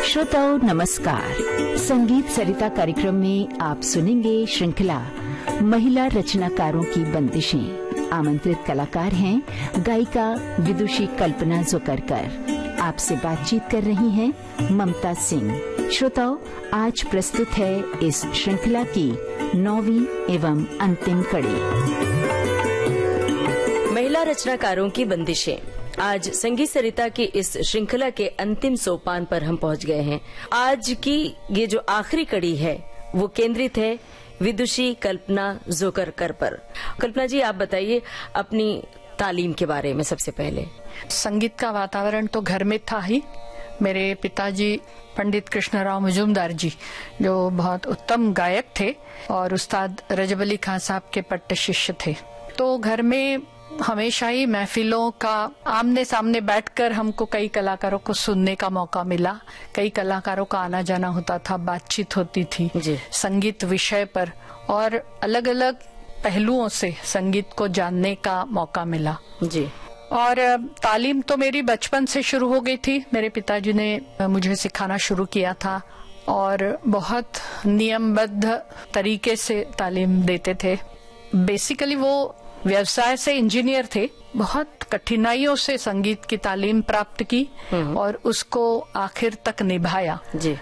श्रोताओं नमस्कार। संगीत सरिता कार्यक्रम में आप सुनेंगे श्रृंखला महिला रचनाकारों की बंदिशें। आमंत्रित कलाकार हैं गायिका विदुषी कल्पना जोकरकर। आपसे बातचीत कर रही हैं ममता सिंह। श्रोताओं, आज प्रस्तुत है इस श्रृंखला की 9वीं एवं अंतिम कड़ी, महिला रचनाकारों की बंदिशें। आज संगीत सरिता की इस श्रृंखला के अंतिम सोपान पर हम पहुंच गए हैं। आज की ये जो आखिरी कड़ी है वो केंद्रित है विदुषी कल्पना जोकरकर पर। कल्पना जी, आप बताइए अपनी तालीम के बारे में। सबसे पहले संगीत का वातावरण तो घर में था ही। मेरे पिताजी पंडित कृष्णराव मुजुमदार जी, जो बहुत उत्तम गायक थे और उस्ताद रजब अली खान साहब के पट्ट शिष्य थे, तो घर में हमेशा ही महफिलों का आमने सामने बैठकर हमको कई कलाकारों को सुनने का मौका मिला। कई कलाकारों का आना जाना होता था, बातचीत होती थी संगीत विषय पर, और अलग अलग पहलुओं से संगीत को जानने का मौका मिला जी। और तालीम तो मेरी बचपन से शुरू हो गई थी। मेरे पिताजी ने मुझे सिखाना शुरू किया था और बहुत नियमबद्ध तरीके से तालीम देते थे। बेसिकली वो व्यवसाय से इंजीनियर थे। बहुत कठिनाइयों से संगीत की तालीम प्राप्त की और उसको आखिर तक निभाया जी।